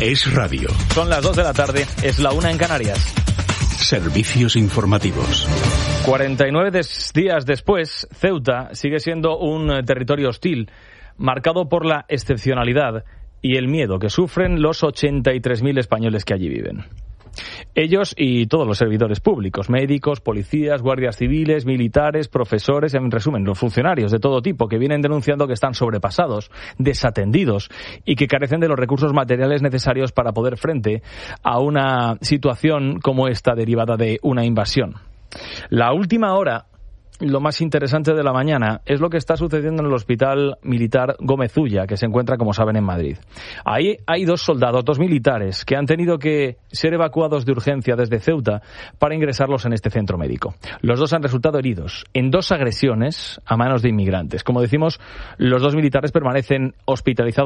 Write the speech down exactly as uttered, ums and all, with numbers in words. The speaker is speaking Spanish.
Es radio. Son las dos de la tarde, es la una en Canarias. Servicios informativos. cuarenta y nueve des- días después, Ceuta sigue siendo un territorio hostil, marcado por la excepcionalidad y el miedo que sufren los ochenta y tres mil españoles que allí viven. Ellos y todos los servidores públicos, médicos, policías, guardias civiles, militares, profesores, en resumen, los funcionarios de todo tipo que vienen denunciando que están sobrepasados, desatendidos y que carecen de los recursos materiales necesarios para poder frente a una situación como esta derivada de una invasión. La última hora, lo más interesante de la mañana, es lo que está sucediendo en el Hospital Militar Gómez Ulla, que se encuentra, como saben, en Madrid. Ahí hay dos soldados, dos militares, que han tenido que ser evacuados de urgencia desde Ceuta para ingresarlos en este centro médico. Los dos han resultado heridos en dos agresiones a manos de inmigrantes. Como decimos, los dos militares permanecen hospitalizados